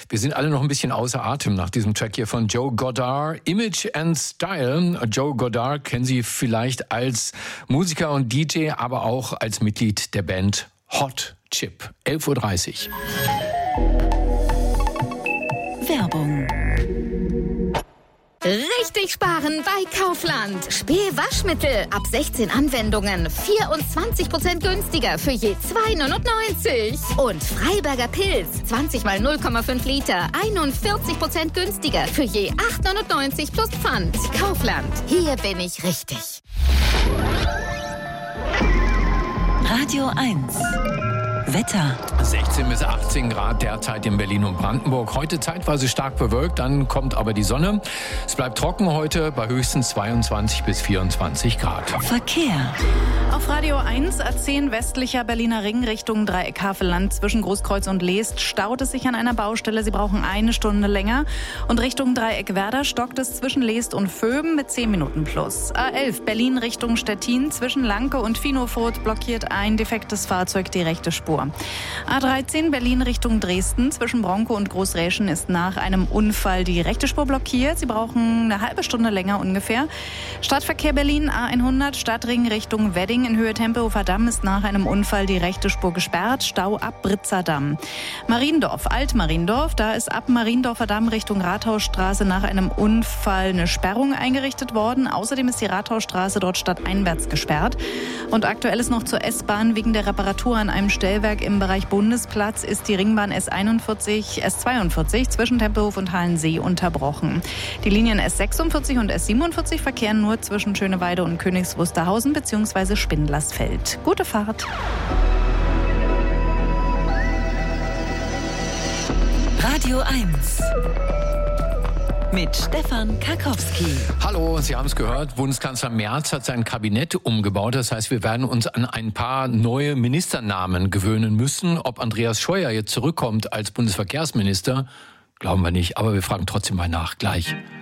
Wir sind alle noch ein bisschen außer Atem nach diesem Track hier von Joe Goddard. Image and Style. Joe Goddard kennen Sie vielleicht als Musiker und DJ, aber auch als Mitglied der Band Hot Chip. 11:30 Uhr. Werbung. Richtig sparen bei Kaufland. Spül-Waschmittel ab 16 Anwendungen 24% günstiger für je 2,99 €. Und Freiberger Pilz 20 mal 0,5 Liter 41% günstiger für je 8,99 € plus Pfand. Kaufland. Hier bin ich richtig. Radio 1. Wetter. 16 bis 18 Grad derzeit in Berlin und Brandenburg. Heute zeitweise stark bewölkt, dann kommt aber die Sonne. Es bleibt trocken heute bei höchstens 22 bis 24 Grad. Verkehr. Auf Radio 1 A10 westlicher Berliner Ring Richtung Dreieck Havelland zwischen Großkreuz und Leest staut es sich an einer Baustelle. Sie brauchen 1 Stunde länger. Und Richtung Dreieck Werder stockt es zwischen Leest und Vöben mit 10 Minuten plus. A11 Berlin Richtung Stettin zwischen Lanke und Finofurt blockiert ein defektes Fahrzeug die rechte Spur. A13 Berlin Richtung Dresden zwischen Bronco und Großräschen ist nach einem Unfall die rechte Spur blockiert. Sie brauchen eine halbe Stunde länger ungefähr. Stadtverkehr Berlin A100 Stadtring Richtung Wedding in Höhe Tempelhofer Damm ist nach einem Unfall die rechte Spur gesperrt. Stau ab Britzer Damm. Mariendorf, Altmariendorf, da ist ab Mariendorfer Damm Richtung Rathausstraße nach einem Unfall eine Sperrung eingerichtet worden. Außerdem ist die Rathausstraße dort stadteinwärts gesperrt. Und aktuell ist noch zur S-Bahn wegen der Reparatur an einem Stellwerk im Bereich Bundesplatz ist die Ringbahn S42 zwischen Tempelhof und Halensee unterbrochen. Die Linien S46 und S47 verkehren nur zwischen Schöneweide und Königs Wusterhausen bzw. Spindlersfeld. Gute Fahrt. Radio 1. Mit Stefan Karkowski. Hallo, Sie haben es gehört, Bundeskanzler Merz hat sein Kabinett umgebaut. Das heißt, wir werden uns an ein paar neue Ministernamen gewöhnen müssen. Ob Andreas Scheuer jetzt zurückkommt als Bundesverkehrsminister, glauben wir nicht. Aber wir fragen trotzdem mal nach, gleich.